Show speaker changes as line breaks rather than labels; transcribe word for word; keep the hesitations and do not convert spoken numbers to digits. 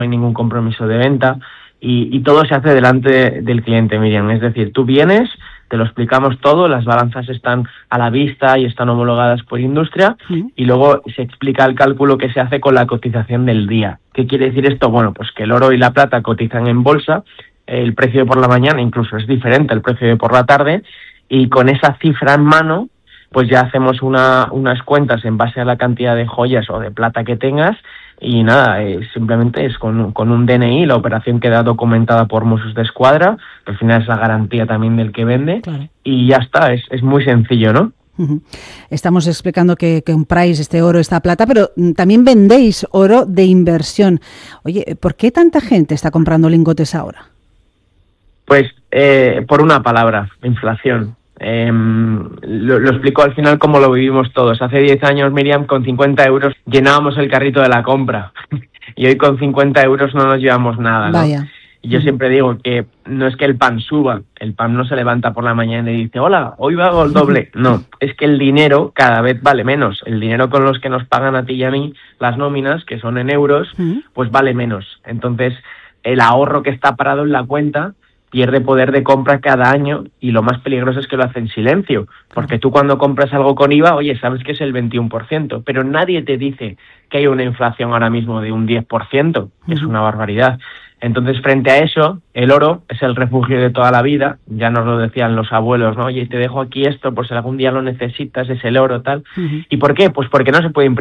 hay ningún compromiso de venta y, y todo se hace delante del cliente, Miriam. Es decir, tú vienes, te lo explicamos todo, las balanzas están a la vista y están homologadas por industria,
Sí.
y luego se explica el cálculo que se hace con la cotización del día. ¿Qué quiere decir esto? Bueno, pues que el oro y la plata cotizan en bolsa, el precio de por la mañana incluso es diferente al precio de por la tarde, y con esa cifra en mano, pues ya hacemos una, unas cuentas en base a la cantidad de joyas o de plata que tengas, y nada, eh, simplemente es con, con un D N I, la operación queda documentada por Mossos de Escuadra, al final es la garantía también del que vende,
Claro.
y ya está, es, es muy sencillo, ¿no?
Uh-huh. Estamos explicando que, que compráis este oro, esta plata, pero también vendéis oro de inversión. Oye, ¿por qué tanta gente está comprando lingotes ahora?
Pues eh, por una palabra, inflación. Eh, lo, lo explico al final como lo vivimos todos. Hace diez años, Miriam, con cincuenta euros llenábamos el carrito de la compra y hoy con cincuenta euros no nos llevamos nada, ¿no?
Vaya.
Y yo siempre digo que no es que el pan suba, el pan no se levanta por la mañana y dice, hola, hoy valgo el doble. No, es que el dinero cada vez vale menos. El dinero con los que nos pagan a ti y a mí las nóminas, que son en euros, pues vale menos. Entonces, el ahorro que está parado en la cuenta pierde poder de compra cada año, y lo más peligroso es que lo hace en silencio, porque tú cuando compras algo con I V A, oye, sabes que es el veintiuno por ciento, pero nadie te dice que hay una inflación ahora mismo de un diez por ciento, que es una barbaridad. Entonces, frente a eso, el oro es el refugio de toda la vida, ya nos lo decían los abuelos, ¿no? Oye, te dejo aquí esto por si algún día lo necesitas, es el oro, tal.
Uh-huh.
¿Y por qué? Pues porque no se puede imprimir